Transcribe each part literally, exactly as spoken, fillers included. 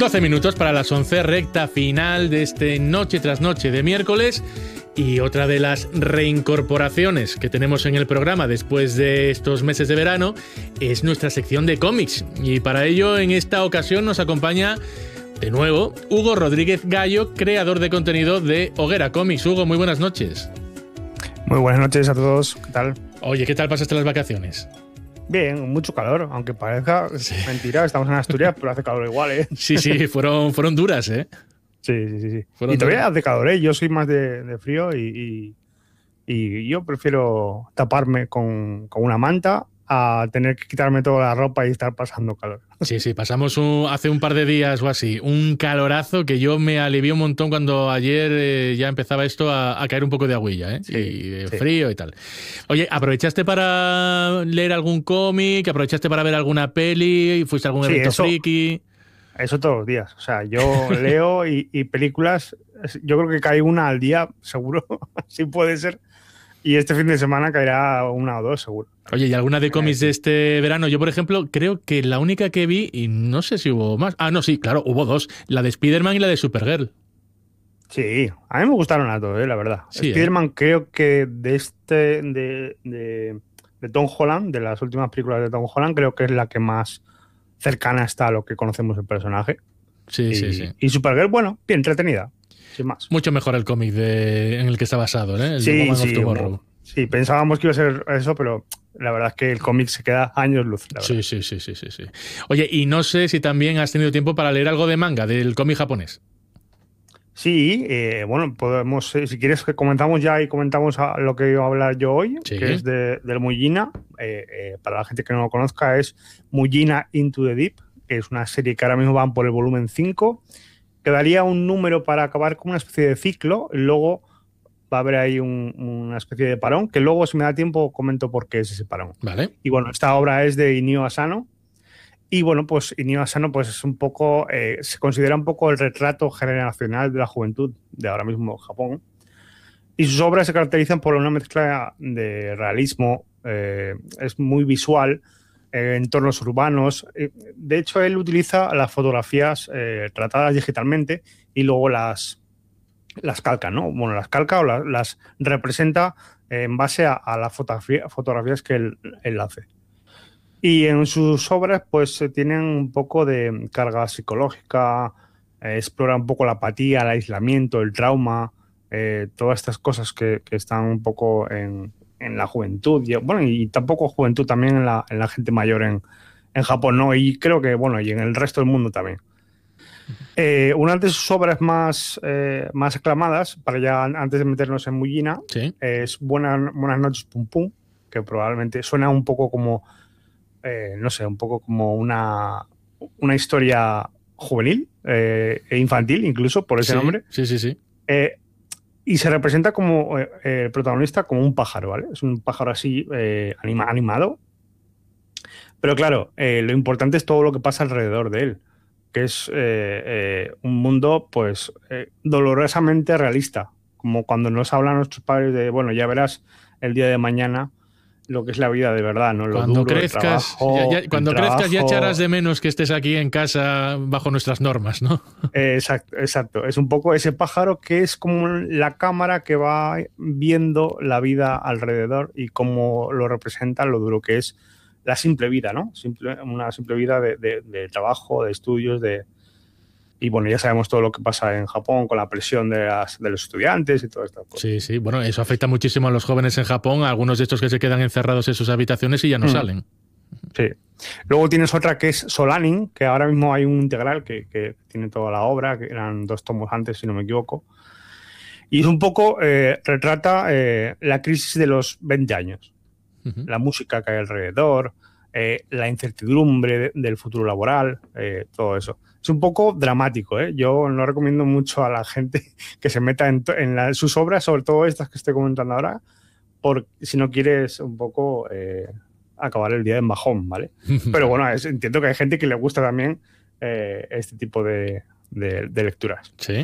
doce minutos para las once, recta final de este noche tras noche de miércoles. Y otra de las reincorporaciones que tenemos en el programa después de estos meses de verano es nuestra sección de cómics. Y para ello, en esta ocasión nos acompaña de nuevo Hugo Rodríguez Gallo, creador de contenido de Hoguera Comics. Hugo, muy buenas noches. Muy buenas noches a todos. ¿Qué tal? Oye, ¿qué tal pasaste las vacaciones? Bien, mucho calor, aunque parezca sí. mentira, estamos en Asturias, pero hace calor igual, ¿eh? Sí, sí, fueron, fueron duras, ¿eh? Sí, sí, sí. Fueron y todavía duras. Hace calor, ¿eh? Yo soy más de, de frío y, y, y yo prefiero taparme con, con una manta a tener que quitarme toda la ropa y estar pasando calor. Sí, sí, pasamos un, hace un par de días o así, un calorazo que yo me alivié un montón cuando ayer eh, ya empezaba esto a, a caer un poco de agüilla, ¿eh? Sí, y sí. frío y tal. Oye, ¿aprovechaste para leer algún cómic? ¿Aprovechaste para ver alguna peli? ¿Fuiste a algún sí, evento eso, friki? Eso todos los días. O sea, yo leo y, y películas, yo creo que cae una al día, seguro, sí puede ser. Y este fin de semana caerá una o dos, seguro. Oye, ¿y alguna de cómics de este verano? Yo, por ejemplo, creo que la única que vi, y no sé si hubo más. Ah, no, sí, claro, hubo dos. La de Spider-Man y la de Supergirl. Sí, a mí me gustaron las dos, ¿eh? La verdad. Sí, Spider-Man ¿eh? creo que de este, de, de, de Tom Holland, de las últimas películas de Tom Holland, creo que es la que más cercana está a lo que conocemos el personaje. Sí, y, sí, sí. Y Supergirl, bueno, bien entretenida. Sin más. Mucho mejor el cómic en el que está basado, ¿eh? El sí, sí, sí, pensábamos que iba a ser eso, pero la verdad es que el cómic se queda años luz. La sí, sí, sí, sí, sí, sí. Oye, y no sé si también has tenido tiempo para leer algo de manga, del cómic japonés. Sí, eh, bueno, podemos, eh, si quieres que comentamos ya y comentamos a lo que iba a hablar yo hoy, sí. que es de, del Mujina. Eh, eh, para la gente que no lo conozca, es Mujina Into the Deep, que es una serie que ahora mismo van por el volumen cinco. Quedaría un número para acabar con una especie de ciclo, luego va a haber ahí un, una especie de parón, que luego, si me da tiempo, comento por qué es ese parón. Vale. Y bueno, esta obra es de Inio Asano, y bueno, pues Inio Asano pues es un poco, eh, se considera un poco el retrato generacional de la juventud de ahora mismo Japón, y sus obras se caracterizan por una mezcla de realismo, eh, es muy visual, Eh, entornos urbanos. Eh, de hecho, él utiliza las fotografías eh, tratadas digitalmente y luego las, las calca, ¿no? Bueno, las calca o las, las representa eh, en base a, a las fotografía, fotografías que él, él hace. Y en sus obras, pues, eh, tienen un poco de carga psicológica, eh, explora un poco la apatía, el aislamiento, el trauma, eh, todas estas cosas que, que están un poco en... en la juventud, y, bueno, y tampoco juventud también en la, en la gente mayor en, en Japón, ¿no? Y creo que, bueno, y en el resto del mundo también. Eh, una de sus obras más, eh, más aclamadas, para ya antes de meternos en Mujina, ¿sí? es Buenas, Buenas noches, Pum Pum, que probablemente suena un poco como, eh, no sé, un poco como una, una historia juvenil eh, e infantil, incluso, por ese sí, nombre. Sí, sí, sí. Eh, Y se representa como eh, el protagonista como un pájaro, ¿vale? Es un pájaro así eh, anima, animado. Pero claro, eh, lo importante es todo lo que pasa alrededor de él, que es eh, eh, un mundo pues eh, dolorosamente realista, como cuando nos hablan nuestros padres de, bueno, ya verás el día de mañana lo que es la vida de verdad, ¿no? Lo cuando duro, crezcas, el trabajo, ya, ya, cuando el crezcas trabajo... ya echarás de menos que estés aquí en casa bajo nuestras normas, ¿no? Eh, exacto, exacto. Es un poco ese pájaro que es como la cámara que va viendo la vida alrededor y cómo lo representa, lo duro que es la simple vida, ¿no? Simple, una simple vida de, de, de trabajo, de estudios, de... Y bueno, ya sabemos todo lo que pasa en Japón con la presión de, las, de los estudiantes y todas estas cosas. Sí, sí. Bueno, eso afecta muchísimo a los jóvenes en Japón, a algunos de estos que se quedan encerrados en sus habitaciones y ya no mm. salen. Sí. Luego tienes otra que es Solanin, que ahora mismo hay un integral que, que tiene toda la obra, que eran dos tomos antes, si no me equivoco. Y es un poco, eh, retrata eh, la crisis de los veinte años. Uh-huh. La música que hay alrededor, eh, la incertidumbre de, del futuro laboral, eh, todo eso. Es un poco dramático, ¿eh? Yo no recomiendo mucho a la gente que se meta en, en la, sus obras, sobre todo estas que estoy comentando ahora, por, si no quieres un poco eh, acabar el día en bajón, ¿vale? Pero bueno, es, entiendo que hay gente que le gusta también eh, este tipo de, de, de lecturas. Sí.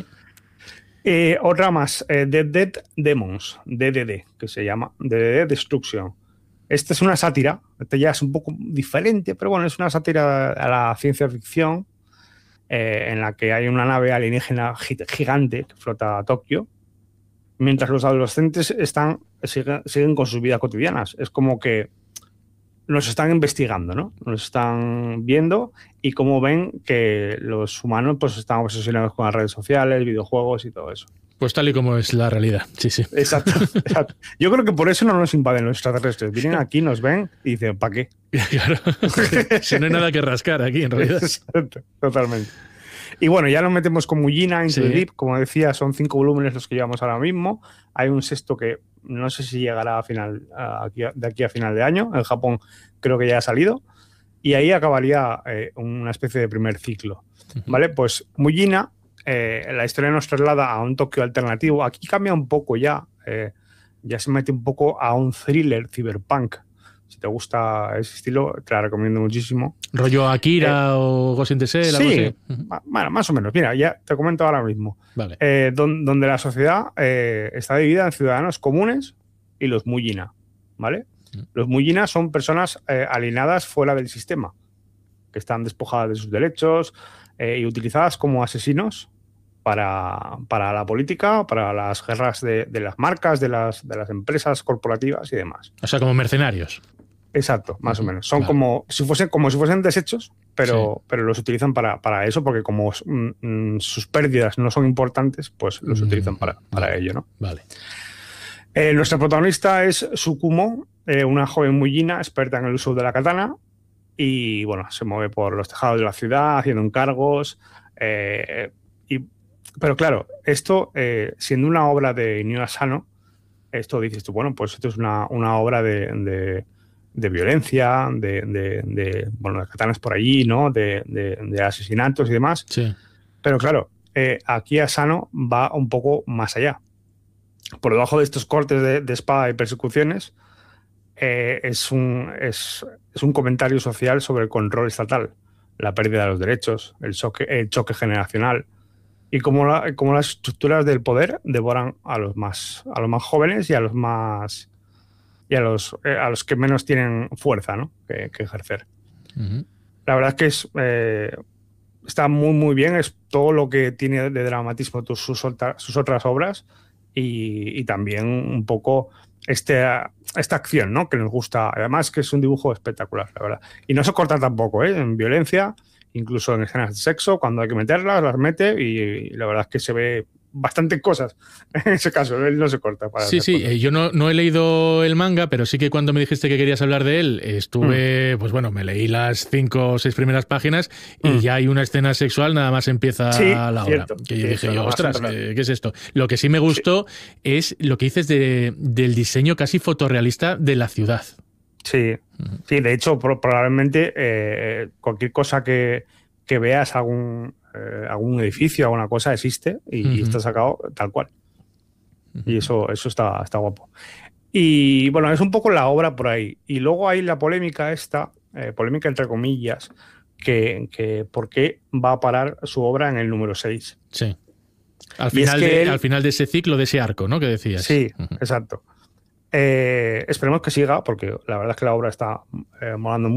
Eh, otra más, eh, The Dead Demons, D D D, que se llama, D D D Destruction. Esta es una sátira, esta ya es un poco diferente, pero bueno, es una sátira a la ciencia ficción. eh, en la que hay una nave alienígena gigante que flota a Tokio, mientras los adolescentes están, siguen, siguen con sus vidas cotidianas. Es como que nos están investigando, ¿no? Nos están viendo y como ven que los humanos pues están obsesionados con las redes sociales, videojuegos y todo eso. Pues tal y como es la realidad, sí, sí. Exacto, exacto. Yo creo que por eso no nos invaden los extraterrestres. Vienen aquí, nos ven y dicen, ¿para qué? Claro, si no hay nada que rascar aquí, en realidad. Exacto, totalmente. Y bueno, ya nos metemos con Mujina, Into Sí. the Deep. Como decía, son cinco volúmenes los que llevamos ahora mismo. Hay un sexto que no sé si llegará a final, a aquí, de aquí a final de año. En Japón creo que ya ha salido. Y ahí acabaría eh, una especie de primer ciclo. Uh-huh. ¿Vale? Pues Mujina, eh, la historia nos traslada a un Tokio alternativo. Aquí cambia un poco ya. Eh, ya se mete un poco a un thriller cyberpunk. Si te gusta ese estilo, te la recomiendo muchísimo. ¿Rollo Akira eh, o Ghost in the Shell? Sí, algo así. Uh-huh. Bueno, más o menos. Mira, ya te comento ahora mismo. Vale. Eh, don, donde la sociedad eh, está dividida en ciudadanos comunes y los Mujina, ¿vale? Uh-huh. Los Mujina son personas eh, alienadas fuera del sistema, que están despojadas de sus derechos eh, y utilizadas como asesinos para, para la política, para las guerras de, de las marcas, de las, de las empresas corporativas y demás. O sea, como mercenarios. Exacto, más uh-huh. o menos. Son vale. como si fuesen como si fuesen desechos, pero, sí. pero los utilizan para, para eso, porque como mm, sus pérdidas no son importantes, pues los mm, utilizan para, para vale. ello, ¿no? Vale. Eh, nuestra protagonista es Tsukumo, eh, una joven Mujina experta en el uso de la katana, y bueno, se mueve por los tejados de la ciudad haciendo encargos. Eh, y, pero claro, esto, eh, siendo una obra de Inio Asano, esto dices tú, bueno, pues esto es una, una obra de, de de violencia, de, de, de, bueno, de katanas por allí, ¿no? De, de, de asesinatos y demás. Sí. Pero claro, eh, aquí Asano va un poco más allá. Por debajo de estos cortes de, de espada y persecuciones eh, es, un, es, es un comentario social sobre el control estatal, la pérdida de los derechos, el choque, el choque generacional y cómo, la, cómo las estructuras del poder devoran a los más, a los más jóvenes y a los más... y a los, eh, a los que menos tienen fuerza, ¿no? que, que ejercer. Uh-huh. La verdad es que es, eh, está muy, muy bien. Es todo lo que tiene de dramatismo sus, sus otras obras y, y también un poco este, esta acción, ¿no? que nos gusta. Además que es un dibujo espectacular, la verdad. Y no se corta tampoco, ¿eh? En violencia, incluso en escenas de sexo, cuando hay que meterlas, las mete y, y la verdad es que se ve bastantes cosas. En ese caso, él no se corta. Para sí, sí, cosas. Yo no, no he leído el manga, pero sí que cuando me dijiste que querías hablar de él, estuve, mm. pues bueno, me leí las cinco o seis primeras páginas y mm. ya hay una escena sexual, nada más empieza sí, la cierto, obra. Que yo sí, dije, yo, ostras, ¿qué, ¿qué es esto? Lo que sí me gustó sí. es lo que dices de, del diseño casi fotorrealista de la ciudad. Sí, mm. sí, de hecho, probablemente eh, cualquier cosa que, que veas, algún... Eh, algún edificio, alguna cosa existe y, uh-huh. y está sacado tal cual. Uh-huh. Y eso, eso está, está guapo. Y bueno, es un poco la obra por ahí. Y luego hay la polémica esta, eh, polémica entre comillas, que, que por qué va a parar su obra en el número seis. Sí. Al final, es que de, él, al final de ese ciclo, de ese arco, ¿no? Que decías. Sí, uh-huh. exacto. Eh, esperemos que siga, porque la verdad es que la obra está eh, molando